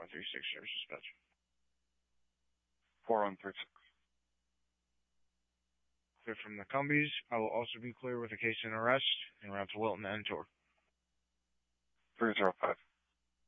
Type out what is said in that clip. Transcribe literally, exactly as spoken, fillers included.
three six, Sheriff's Dispatch. four one three six. Clear from the Cumbies. I will also be clear with a case and arrest en route to Wilton and Tor. three zero five.